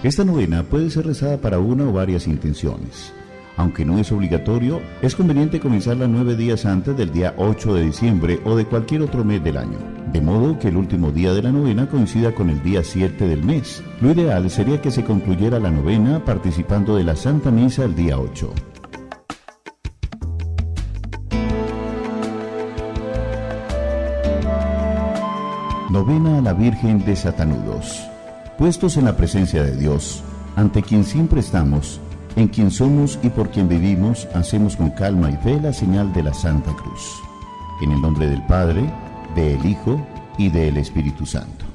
Esta novena puede ser rezada para una o varias intenciones. Aunque no es obligatorio, es conveniente comenzarla 9 días antes del día 8 de diciembre o de cualquier otro mes del año, de modo que el último día de la novena coincida con el día 7 del mes. Lo ideal sería que se concluyera la novena participando de la Santa Misa el día 8. Novena a la Virgen de Satanudos. Puestos en la presencia de Dios, ante quien siempre estamos, en quien somos y por quien vivimos, hacemos con calma y fe la señal de la Santa Cruz. En el nombre del Padre, del Hijo y del Espíritu Santo.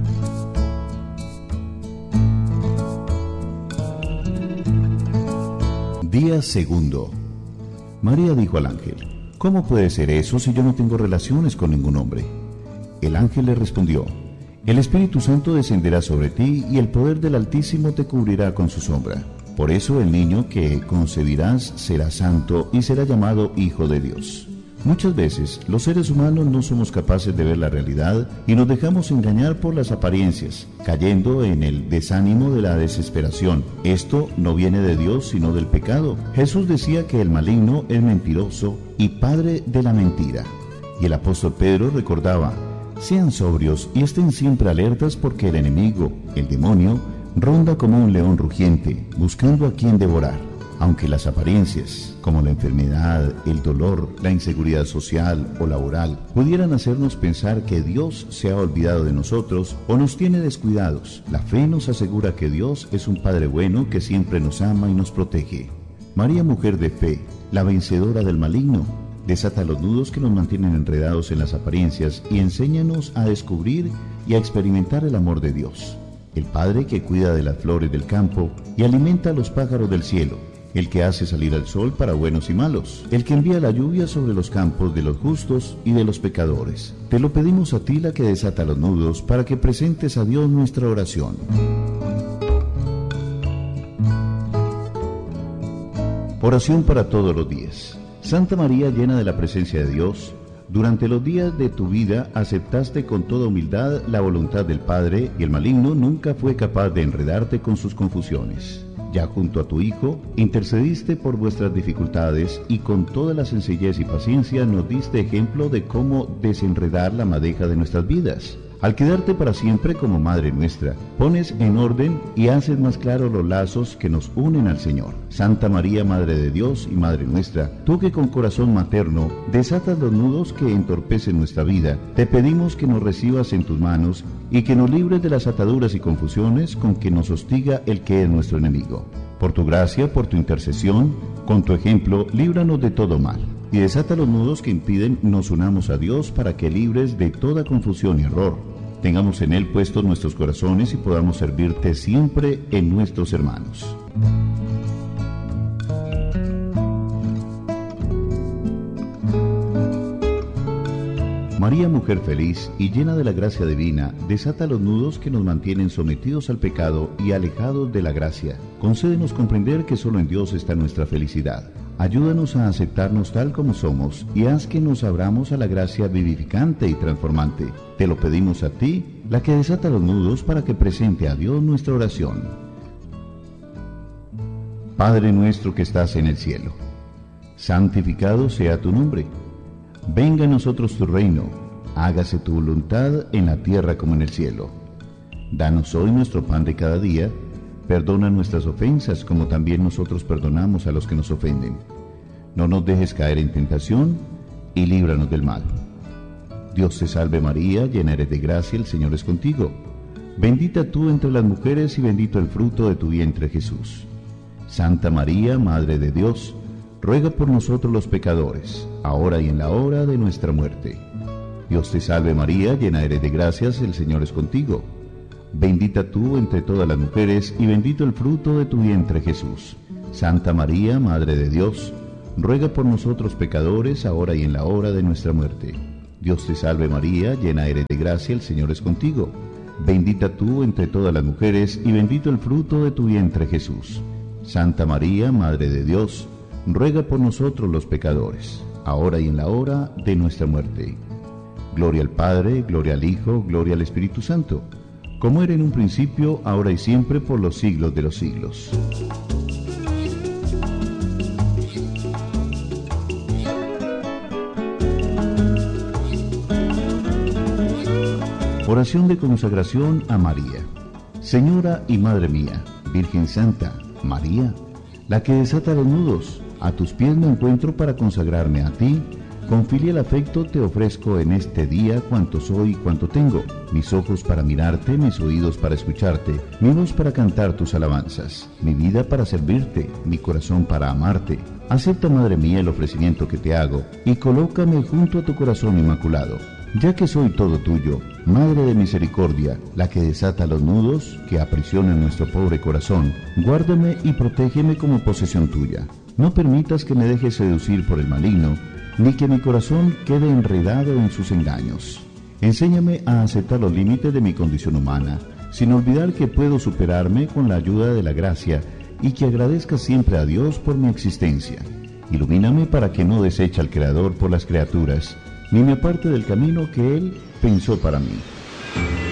Día segundo. María dijo al ángel: ¿Cómo puede ser eso si yo no tengo relaciones con ningún hombre? El ángel le respondió: El Espíritu Santo descenderá sobre ti y el poder del Altísimo te cubrirá con su sombra. Por eso el niño que concebirás será santo y será llamado Hijo de Dios. Muchas veces los seres humanos no somos capaces de ver la realidad y nos dejamos engañar por las apariencias, cayendo en el desánimo de la desesperación. Esto no viene de Dios sino del pecado. Jesús decía que el maligno es mentiroso y padre de la mentira. Y el apóstol Pedro recordaba: sean sobrios y estén siempre alertas porque el enemigo, el demonio, ronda como un león rugiente, buscando a quien devorar. Aunque las apariencias, como la enfermedad, el dolor, la inseguridad social o laboral, pudieran hacernos pensar que Dios se ha olvidado de nosotros o nos tiene descuidados, la fe nos asegura que Dios es un Padre bueno que siempre nos ama y nos protege. María, mujer de fe, la vencedora del maligno, desata los nudos que nos mantienen enredados en las apariencias y enséñanos a descubrir y a experimentar el amor de Dios. El Padre que cuida de las flores del campo y alimenta a los pájaros del cielo, el que hace salir al sol para buenos y malos, el que envía la lluvia sobre los campos de los justos y de los pecadores. Te lo pedimos a ti, la que desata los nudos, para que presentes a Dios nuestra oración. Oración para todos los días. Santa María, llena de la presencia de Dios, durante los días de tu vida aceptaste con toda humildad la voluntad del Padre y el maligno nunca fue capaz de enredarte con sus confusiones. Ya junto a tu Hijo, intercediste por vuestras dificultades y con toda la sencillez y paciencia nos diste ejemplo de cómo desenredar la madeja de nuestras vidas. Al quedarte para siempre como Madre nuestra, pones en orden y haces más claros los lazos que nos unen al Señor. Santa María, Madre de Dios y Madre nuestra, tú que con corazón materno desatas los nudos que entorpecen nuestra vida, te pedimos que nos recibas en tus manos y que nos libres de las ataduras y confusiones con que nos hostiga el que es nuestro enemigo. Por tu gracia, por tu intercesión, con tu ejemplo, líbranos de todo mal. Y desata los nudos que impiden nos unamos a Dios para que, libres de toda confusión y error, tengamos en Él puestos nuestros corazones y podamos servirte siempre en nuestros hermanos. María, mujer feliz y llena de la gracia divina, desata los nudos que nos mantienen sometidos al pecado y alejados de la gracia. Concédenos comprender que solo en Dios está nuestra felicidad. Ayúdanos a aceptarnos tal como somos y haz que nos abramos a la gracia vivificante y transformante. Te lo pedimos a ti, la que desata los nudos, para que presente a Dios nuestra oración. Padre nuestro que estás en el cielo, santificado sea tu nombre. Venga a nosotros tu reino, hágase tu voluntad en la tierra como en el cielo. Danos hoy nuestro pan de cada día. Perdona nuestras ofensas como también nosotros perdonamos a los que nos ofenden. No nos dejes caer en tentación y líbranos del mal. Dios te salve María, llena eres de gracia, el Señor es contigo. Bendita tú entre las mujeres y bendito el fruto de tu vientre Jesús. Santa María, Madre de Dios, ruega por nosotros los pecadores, ahora y en la hora de nuestra muerte. Dios te salve María, llena eres de gracias, el Señor es contigo. Bendita tú entre todas las mujeres y bendito el fruto de tu vientre Jesús. Santa María, Madre de Dios, ruega por nosotros pecadores, ahora y en la hora de nuestra muerte. Dios te salve María, llena eres de gracia, el Señor es contigo. Bendita tú entre todas las mujeres y bendito el fruto de tu vientre Jesús. Santa María, Madre de Dios, ruega por nosotros los pecadores, ahora y en la hora de nuestra muerte. Gloria al Padre, gloria al Hijo, gloria al Espíritu Santo, como era en un principio, ahora y siempre, por los siglos de los siglos. Oración de consagración a María. Señora y Madre mía, Virgen Santa, María, la que desata los nudos, a tus pies me encuentro para consagrarme a ti. Con filial afecto te ofrezco en este día cuanto soy y cuanto tengo, mis ojos para mirarte, mis oídos para escucharte, mi voz para cantar tus alabanzas, mi vida para servirte, mi corazón para amarte. Acepta, Madre mía, el ofrecimiento que te hago y colócame junto a tu corazón inmaculado. Ya que soy todo tuyo, Madre de misericordia, la que desata los nudos que aprisionan nuestro pobre corazón, guárdame y protégeme como posesión tuya. No permitas que me deje seducir por el maligno, ni que mi corazón quede enredado en sus engaños. Enséñame a aceptar los límites de mi condición humana, sin olvidar que puedo superarme con la ayuda de la gracia y que agradezca siempre a Dios por mi existencia. Ilumíname para que no deseche al Creador por las criaturas, ni me aparte del camino que Él pensó para mí.